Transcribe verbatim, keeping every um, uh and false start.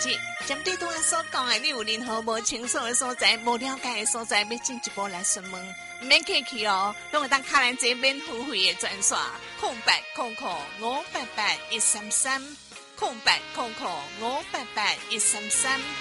辑。针对拄仔所讲的，你有任何无清楚的所在、无了解的所在，要进一步来询问，唔免客气哦，拢会当卡咱这免付费的专线，空八空空五八八一三三，空八空空五八八一三三。